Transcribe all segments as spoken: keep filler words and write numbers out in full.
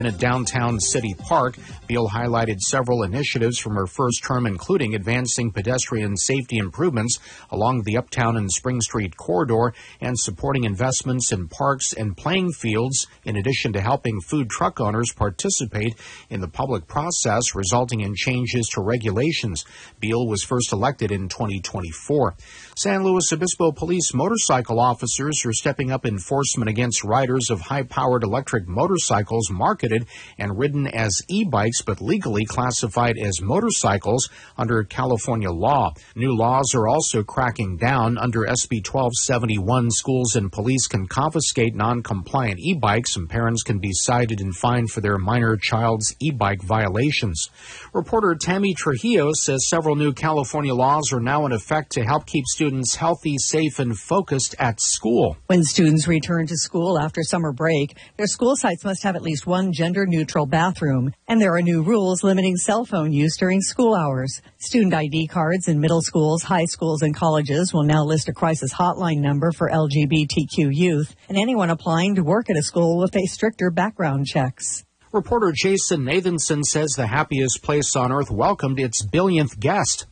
at Downtown City Park. Beal highlighted several initiatives from her first term, including advancing pedestrian safety improvements along the Uptown and Spring Street corridor and supporting investments in parks and playing fields, in addition to helping food truck owners participate in the public process, resulting in changes to regulations. Beal was first elected in twenty twenty-four. San Luis Obispo police motorcycle officers are stepping up enforcement against riders of high-powered electric motorcycles marketed and ridden as e-bikes but legally classified as motorcycles under California law. New laws are also cracking down. Under S B twelve seventy-one, schools and police can confiscate non-compliant e-bikes, and parents can be cited and fined for their minor child's e-bike violations. Reporter Tammy Trujillo says several new California laws are now in effect to help keep students healthy, safe, and focused at school. When students return to school after summer break, their school sites must have at least one gender-neutral bathroom, and there are new rules limiting cell phone use during school hours. Student I D cards in middle schools, high schools, and colleges will now list a crisis hotline number for L G B T Q youth, and anyone applying to work at a school will face stricter background checks. Reporter Jason Nathanson says the happiest place on earth welcomed its billionth guest.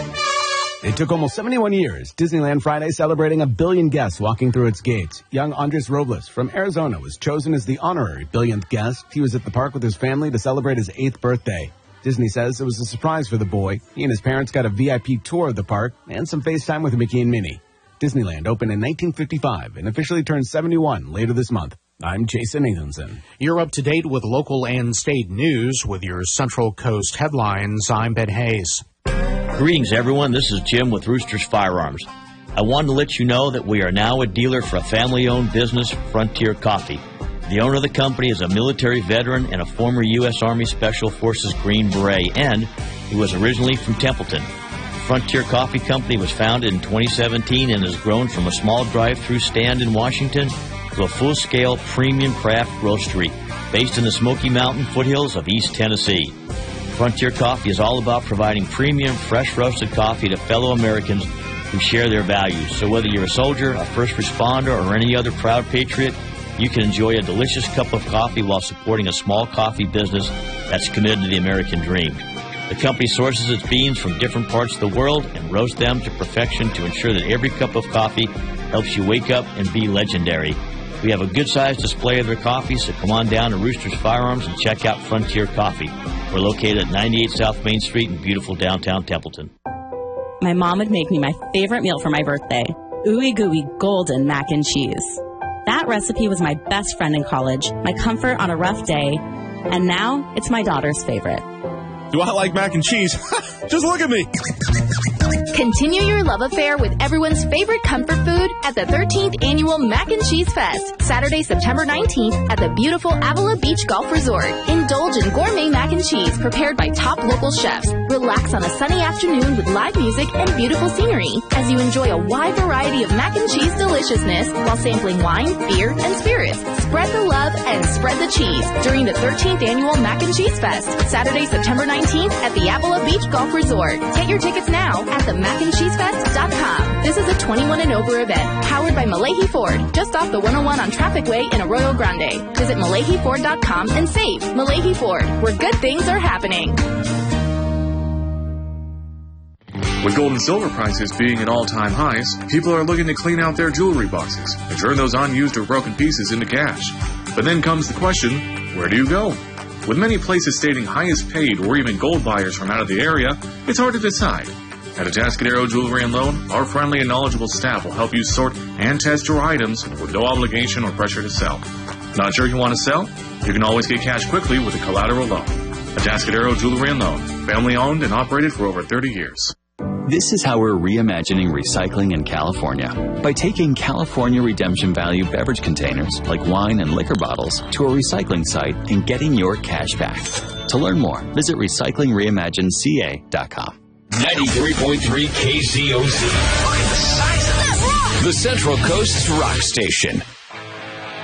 It took almost seventy-one years. Disneyland Friday celebrating a billion guests walking through its gates. Young Andres Robles from Arizona was chosen as the honorary billionth guest. He was at the park with his family to celebrate his eighth birthday. Disney says it was a surprise for the boy. He and his parents got a V I P tour of the park and some FaceTime with Mickey and Minnie. Disneyland opened in nineteen fifty-five and officially turned seventy-one later this month. I'm Jason Nathanson. You're up to date with local and state news with your Central Coast headlines. I'm Ben Hayes. Greetings, everyone. This is Jim with Roosters Firearms. I wanted to let you know that we are now a dealer for a family-owned business, Frontier Coffee. The owner of the company is a military veteran and a former U S Army Special Forces Green Beret, and he was originally from Templeton. Frontier Coffee Company was founded in twenty seventeen and has grown from a small drive-through stand in Washington to a full-scale premium craft roastery based in the Smoky Mountain foothills of East Tennessee. Frontier Coffee is all about providing premium, fresh roasted coffee to fellow Americans who share their values. So whether you're a soldier, a first responder, or any other proud patriot, you can enjoy a delicious cup of coffee while supporting a small coffee business that's committed to the American dream. The company sources its beans from different parts of the world and roasts them to perfection to ensure that every cup of coffee helps you wake up and be legendary. We have a good-sized display of their coffee, so come on down to Roosters Firearms and check out Frontier Coffee. We're located at ninety-eight South Main Street in beautiful downtown Templeton. My mom would make me my favorite meal for my birthday, ooey gooey golden mac and cheese. That recipe was my best friend in college, my comfort on a rough day, and now it's my daughter's favorite. Do I like mac and cheese? Just look at me. Continue your love affair with everyone's favorite comfort food at the thirteenth Annual Mac and Cheese Fest, Saturday, September nineteenth at the beautiful Avila Beach Golf Resort. Indulge in gourmet mac and cheese prepared by top local chefs. Relax on a sunny afternoon with live music and beautiful scenery as you enjoy a wide variety of mac and cheese deliciousness while sampling wine, beer, and spirits. Spread the love and spread the cheese during the thirteenth Annual Mac and Cheese Fest, Saturday, September nineteenth at the Avila Beach Golf Resort. Get your tickets now at the mac and cheese fest dot com. This is a twenty-one and over event powered by Malahi Ford, just off the one oh one on Traffic Way in Arroyo Grande. Visit Malahi Ford dot com and save. Malahi Ford, where good things are happening. With gold and silver prices being at all-time highs, people are looking to clean out their jewelry boxes and turn those unused or broken pieces into cash. But then comes the question, where do you go? With many places stating highest paid or even gold buyers from out of the area, it's hard to decide. At Atascadero Jewelry and Loan, our friendly and knowledgeable staff will help you sort and test your items with no obligation or pressure to sell. Not sure you want to sell? You can always get cash quickly with a collateral loan. Atascadero Jewelry and Loan, family owned and operated for over thirty years. This is how we're reimagining recycling in California. By taking California Redemption Value beverage containers, like wine and liquor bottles, to a recycling site and getting your cash back. To learn more, visit recycling reimagine c a dot com. ninety-three point three K Z O Z. Look at the size of that rock! The Central Coast's rock station.